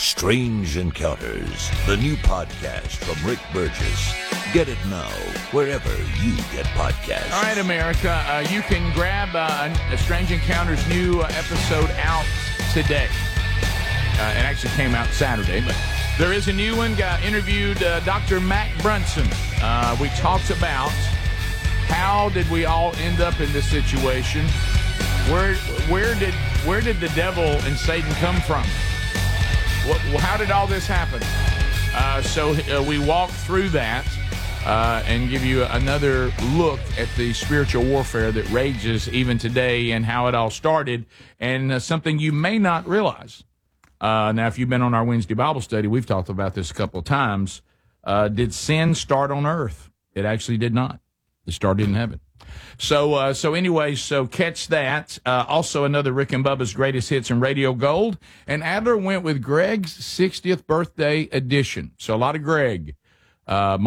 Strange Encounters, the new podcast from Rick Burgess. Get it now, wherever you get podcasts. All right, America, you can grab a Strange Encounters new episode out today. It actually came out Saturday, but there is a new one. Interviewed Dr. Mac Brunson. We talked about how did we all end up in this situation? Where did the devil and Satan come from? How did all this happen? So we walk through that and give you another look at the spiritual warfare that rages even today and how it all started, and something you may not realize. Now, if you've been on our Wednesday Bible study, we've talked about this a couple of times. Did sin start on earth? It actually did not. It started in heaven. So anyway, catch that. Also, another Rick and Bubba's Greatest Hits and Radio Gold. And Adler went with Greg's 60th birthday edition. So a lot of Greg.